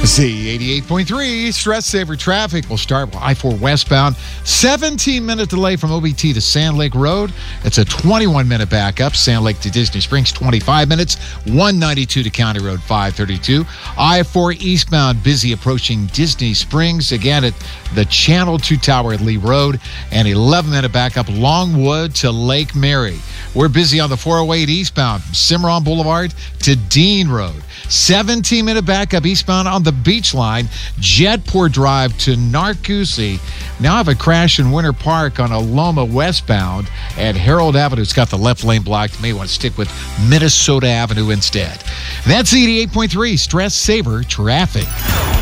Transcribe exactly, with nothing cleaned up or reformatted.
Z eighty-eight point three, Stress Saver Traffic will start with I four westbound. seventeen minute delay from O B T to Sand Lake Road. It's a twenty-one minute backup. Sand Lake to Disney Springs, twenty-five minutes. one ninety-two to County Road five thirty-two. I four eastbound, busy approaching Disney Springs. Again, at the Channel two Tower at Lee Road. And eleven minute backup, Longwood to Lake Mary. We're busy on the four oh eight eastbound from Cimarron Boulevard to Dean Road. seventeen minute backup eastbound on the Beach Line, Jetport Drive to Narcoossee. Now have a crash in Winter Park on Aloma westbound at Harold Avenue. It's got the left lane blocked. You may want to stick with Minnesota Avenue instead. That's eighty-eight point three Stress Saver Traffic.